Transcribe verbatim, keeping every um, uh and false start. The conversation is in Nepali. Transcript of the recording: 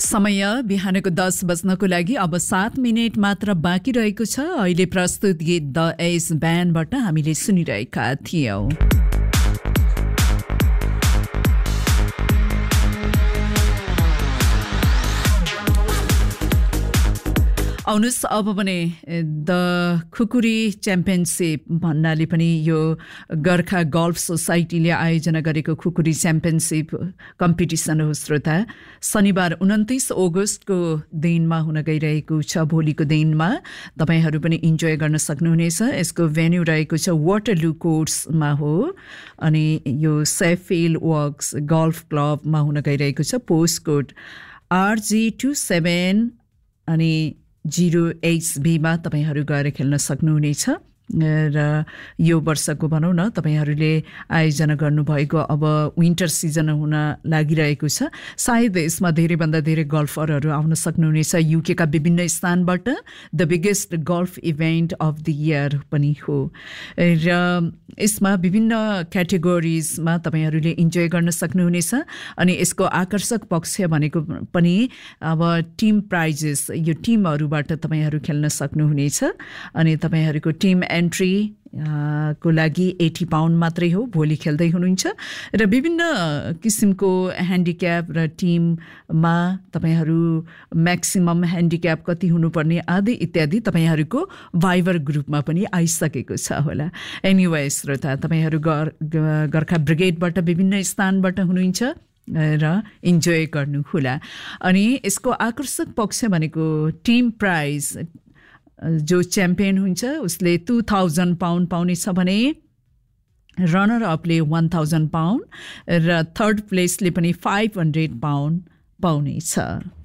समय बिहानको दस बज्नको लागि अब सात मिनेट मात्र बाँकी रहेको छ। अहिले प्रस्तुत गीत द एज ब्यान्डबाट हामीले सुनिरहेका थियौं। आउनुस् अब भने द खुकुरी च्याम्पियनशिप भन्नाले पनि यो गोर्खा गल्फ सोसाइटीले आयोजना गरेको खुकुरी च्याम्पियनशिप कम्पिटिसन हो। श्रोता, शनिबार उन्तिस अगस्तको दिनमा हुन गइरहेको छ। भोलिको दिनमा तपाईहरू पनि इन्जोय गर्न सक्नुहुनेछ। यसको भेन्यू रहेको छ वाटरलू कोर्ट्समा हो अनि यो सेफिल वर्क्स गल्फ क्लबमा हुन गइरहेको छ। Post code RG two seven अनि जीरो एचबीमा तपाईहरू गएर खेल्न सक्नुहुनेछ। र यो वर्षको भनौँ न तपाईहरूले आयोजना गर्नुभएको अब विन्टर सिजन हुन लागिरहेको छ। सायद यसमा धेरैभन्दा धेरै गल्फरहरू आउन सक्नुहुनेछ। युकेका विभिन्न स्थानबाट the biggest golf event of the year पनि हो र यसमा विभिन्न क्याटेगोरिजमा तपाईहरूले इन्जोय गर्न सक्नुहुनेछ। अनि यसको आकर्षक पक्ष भनेको पनि अब टिम प्राइजेस, यो टिमहरूबाट तपाईहरू खेल्न सक्नुहुनेछ। अनि तपाईहरूको टिम एन्ट्री को लागि एटी पाउन्ड मात्रै हो। भोलि खेल्दै हुनुहुन्छ र विभिन्न किसिमको ह्यान्डिक्याप र टिममा तपाईहरू म्याक्सिमम ह्यान्डिक्याप कति हुनुपर्ने आदि इत्यादि तपाईहरूको भाइबर ग्रुपमा पनि आइसकेको छ होला। एनिवे श्रोता, तपाईहरू गोर्खा ब्रिगेडबाट विभिन्न स्थानबाट हुनुहुन्छ र इन्जोय गर्नुहोला। अनि यसको आकर्षक पक्ष भनेको टिम प्राइज, जो च्याम्पियन हुन्छ उसले टू थाउजन्ड पाउन्ड पाउनेछ भने रनर अपले वान थाउजन्ड पाउन्ड र थर्ड प्लेसले पनि फाइभ हन्ड्रेड पाउन्ड पाउनेछ।